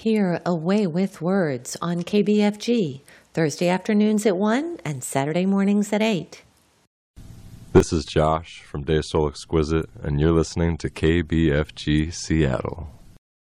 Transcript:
Hear A Way with Words on KBFG, Thursday afternoons at 1 and Saturday mornings at 8. This is Josh from De Soul Exquisite, and you're listening to KBFG Seattle.